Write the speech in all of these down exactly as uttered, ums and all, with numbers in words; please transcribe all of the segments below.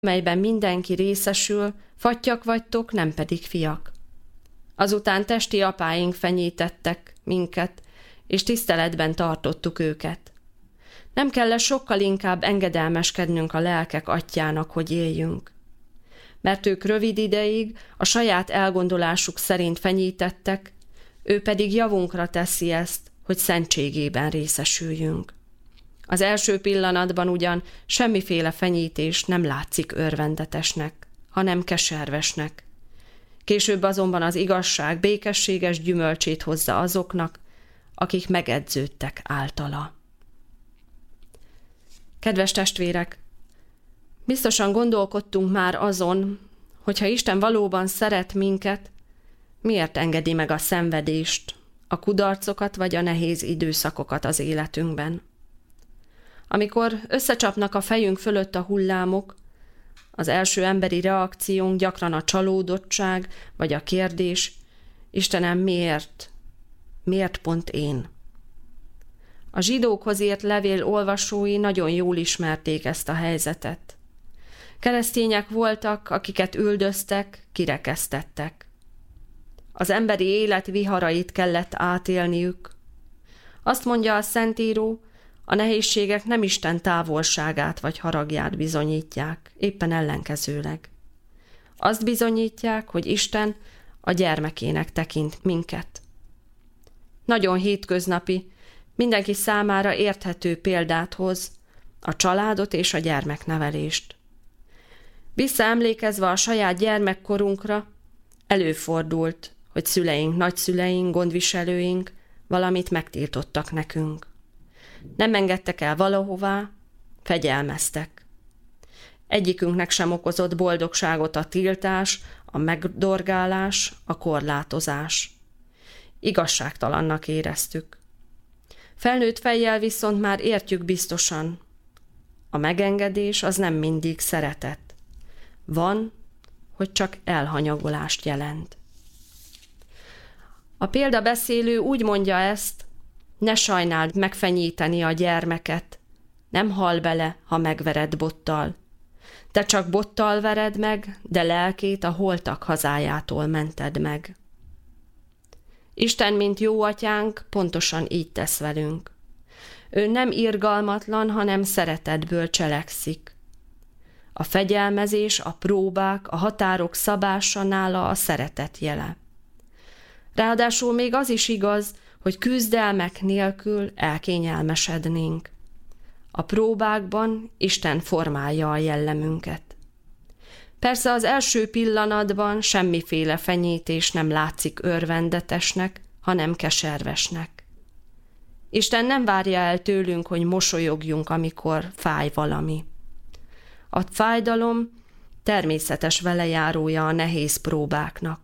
melyben mindenki részesül, fattyak vagytok, nem pedig fiak. Azután testi apáink fenyítettek minket, és tiszteletben tartottuk őket. Nem kell sokkal inkább engedelmeskednünk a lelkek atyjának, hogy éljünk. Mert ők rövid ideig a saját elgondolásuk szerint fenyítettek, ő pedig javunkra teszi ezt, hogy szentségében részesüljünk. Az első pillanatban ugyan semmiféle fenyítés nem látszik örvendetesnek, hanem keservesnek. Később azonban az igazság békességes gyümölcsét hozza azoknak, akik megedződtek általa. Kedves testvérek, biztosan gondolkodtunk már azon, hogyha Isten valóban szeret minket, miért engedi meg a szenvedést, a kudarcokat vagy a nehéz időszakokat az életünkben. Amikor összecsapnak a fejünk fölött a hullámok, az első emberi reakciónk gyakran a csalódottság vagy a kérdés, Istenem, miért? Miért pont én? A zsidókhoz írt levél olvasói nagyon jól ismerték ezt a helyzetet. Keresztények voltak, akiket üldöztek, kirekesztettek. Az emberi élet viharait kellett átélniük. Azt mondja a Szentíró, a nehézségek nem Isten távolságát vagy haragját bizonyítják, éppen ellenkezőleg. Azt bizonyítják, hogy Isten a gyermekének tekint minket. Nagyon hétköznapi, mindenki számára érthető példát hoz, a családot és a gyermeknevelést. Visszaemlékezve a saját gyermekkorunkra, előfordult, hogy szüleink, nagyszüleink, gondviselőink valamit megtiltottak nekünk. Nem engedtek el valahová, fegyelmeztek. Egyikünknek sem okozott boldogságot a tiltás, a megdorgálás, a korlátozás. Igazságtalannak éreztük. Felnőtt fejjel viszont már értjük biztosan. A megengedés az nem mindig szeretet. Van, hogy csak elhanyagolást jelent. A példabeszélő úgy mondja ezt, ne sajnáld megfenyíteni a gyermeket, nem hal bele, ha megvered bottal. Te csak bottal vered meg, de lelkét a holtak hazájától mented meg. Isten, mint jó atyánk, pontosan így tesz velünk. Ő nem irgalmatlan, hanem szeretetből cselekszik. A fegyelmezés, a próbák, a határok szabása nála a szeretet jele. Ráadásul még az is igaz, hogy küzdelmek nélkül elkényelmesednénk. A próbákban Isten formálja a jellemünket. Persze az első pillanatban semmiféle fenyítés nem látszik örvendetesnek, hanem keservesnek. Isten nem várja el tőlünk, hogy mosolyogjunk, amikor fáj valami. A fájdalom természetes velejárója a nehéz próbáknak.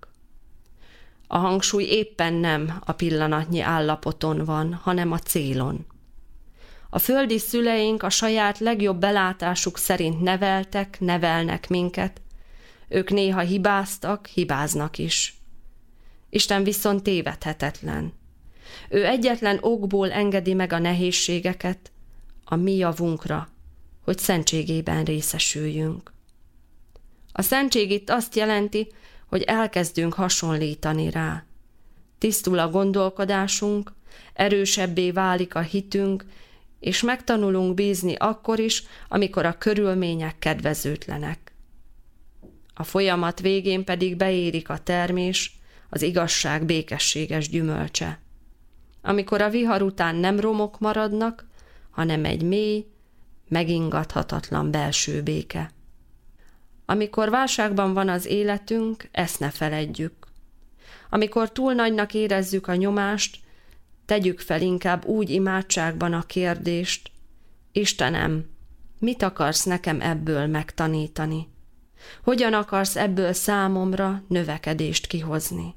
A hangsúly éppen nem a pillanatnyi állapoton van, hanem a célon. A földi szüleink a saját legjobb belátásuk szerint neveltek, nevelnek minket. Ők néha hibáztak, hibáznak is. Isten viszont tévedhetetlen. Ő egyetlen okból engedi meg a nehézségeket, a mi javunkra, hogy szentségében részesüljünk. A szentség itt azt jelenti, hogy elkezdünk hasonlítani rá. Tisztul a gondolkodásunk, erősebbé válik a hitünk, és megtanulunk bízni akkor is, amikor a körülmények kedvezőtlenek. A folyamat végén pedig beérik a termés, az igazság békességes gyümölcse. Amikor a vihar után nem romok maradnak, hanem egy mély, megingathatatlan belső béke. Amikor válságban van az életünk, ezt ne feledjük. Amikor túl nagynak érezzük a nyomást, tegyük fel inkább úgy imádságban a kérdést: Istenem, mit akarsz nekem ebből megtanítani? Hogyan akarsz ebből számomra növekedést kihozni?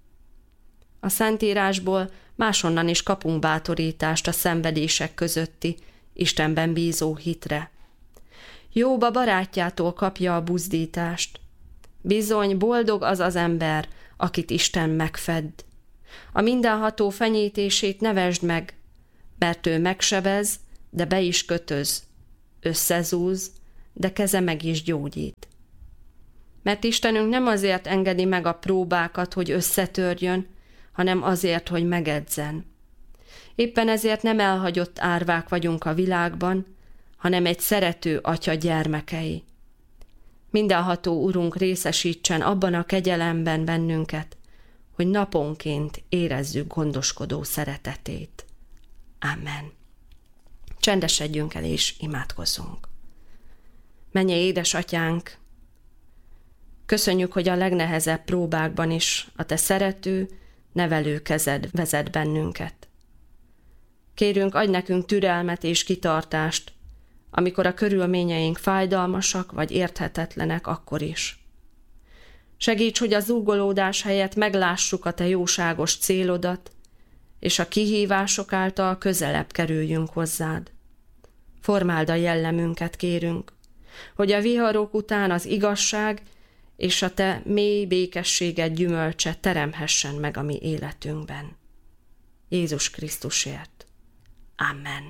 A Szentírásból máshonnan is kapunk bátorítást a szenvedések közötti, Istenben bízó hitre. Jóba barátjától kapja a buzdítást. Bizony, boldog az az ember, akit Isten megfedd. A mindenható fenyítését ne vesd meg, mert ő megsebez, de be is kötöz, összezúz, de keze meg is gyógyít. Mert Istenünk nem azért engedi meg a próbákat, hogy összetörjön, hanem azért, hogy megedzen. Éppen ezért nem elhagyott árvák vagyunk a világban, hanem egy szerető atya gyermekei. Mindenható Urunk részesítsen abban a kegyelemben bennünket, hogy naponként érezzük gondoskodó szeretetét. Amen. Csendesedjünk el és imádkozzunk. Mennyei édesatyánk, köszönjük, hogy a legnehezebb próbákban is a te szerető, nevelő kezed vezet bennünket. Kérünk, adj nekünk türelmet és kitartást, amikor a körülményeink fájdalmasak vagy érthetetlenek, akkor is. Segíts, hogy a zúgolódás helyett meglássuk a te jóságos célodat, és a kihívások által közelebb kerüljünk hozzád. Formáld a jellemünket, kérünk, hogy a viharok után az igazság és a te mély békességed gyümölcse teremhessen meg a mi életünkben. Jézus Krisztusért. Amen.